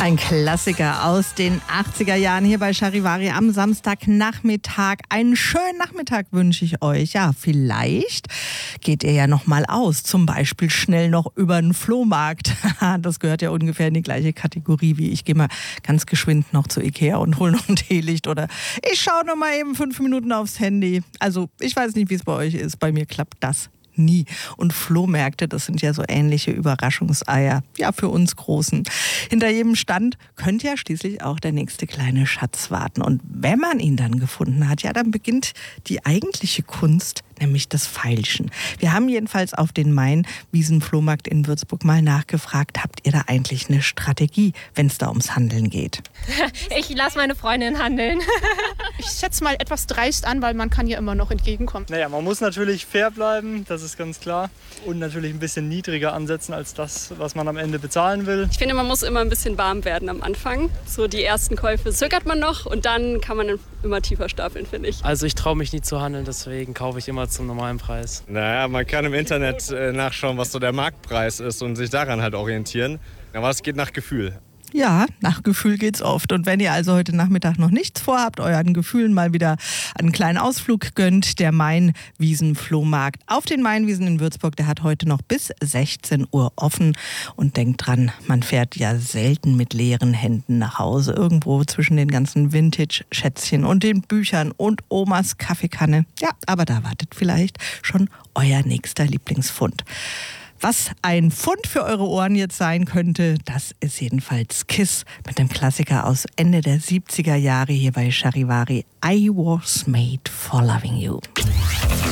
Ein Klassiker aus den 80er Jahren hier bei Charivari am Samstagnachmittag. Einen schönen Nachmittag wünsche ich euch. Ja, vielleicht geht ihr ja noch mal aus. Zum Beispiel schnell noch über den Flohmarkt. Das gehört ja ungefähr in die gleiche Kategorie wie ich gehe mal ganz geschwind noch zu Ikea und hole noch ein Teelicht. Oder ich schaue noch mal eben 5 Minuten aufs Handy. Also ich weiß nicht, wie es bei euch ist. Bei mir klappt das nie. Und Flohmärkte, das sind ja so ähnliche Überraschungseier, ja, für uns Großen. Hinter jedem Stand könnte ja schließlich auch der nächste kleine Schatz warten. Und wenn man ihn dann gefunden hat, ja, dann beginnt die eigentliche Kunst, nämlich das Feilschen. Wir haben jedenfalls auf den Main-Wiesen-Flohmarkt in Würzburg mal nachgefragt, habt ihr da eigentlich eine Strategie, wenn es da ums Handeln geht? Ich lasse meine Freundin handeln. Ich schätze mal etwas dreist an, weil man kann ja immer noch entgegenkommen. Naja, man muss natürlich fair bleiben, das ist ganz klar. Und natürlich ein bisschen niedriger ansetzen als das, was man am Ende bezahlen will. Ich finde, man muss immer ein bisschen warm werden am Anfang. So die ersten Käufe zögert man noch und dann kann man immer tiefer stapeln, finde ich. Also ich traue mich nie zu handeln, deswegen kaufe ich immer zum normalen Preis. Naja, man kann im Internet nachschauen, was so der Marktpreis ist und sich daran halt orientieren. Aber es geht nach Gefühl. Ja, nach Gefühl geht's oft. Und wenn ihr also heute Nachmittag noch nichts vorhabt, euren Gefühlen mal wieder einen kleinen Ausflug gönnt, der Main-Wiesen-Flohmarkt auf den Mainwiesen in Würzburg, der hat heute noch bis 16 Uhr offen. Und denkt dran, man fährt ja selten mit leeren Händen nach Hause. Irgendwo zwischen den ganzen Vintage-Schätzchen und den Büchern und Omas Kaffeekanne. Ja, aber da wartet vielleicht schon euer nächster Lieblingsfund. Was ein Fund für eure Ohren jetzt sein könnte, das ist jedenfalls Kiss mit dem Klassiker aus Ende der 70er Jahre hier bei Charivari. I was made for loving you.